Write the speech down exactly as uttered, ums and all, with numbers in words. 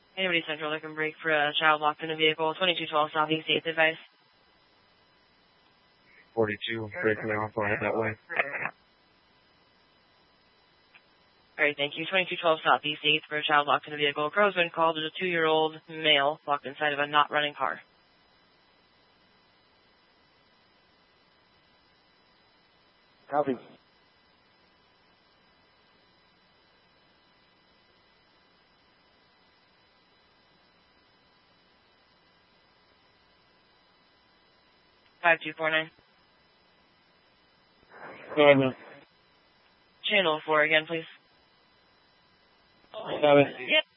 Anybody Central that can break for a child locked in a vehicle. twenty-two twelve Southeast eighth advice. forty-two, break now, go ahead that way. Alright, thank you. twenty-two twelve Southeast eighth for a child locked in a vehicle. A crow's been called as a two-year-old male locked inside of a not running car. Copy. five two four nine. Go ahead, man. Channel four again, please. Copy. Yep.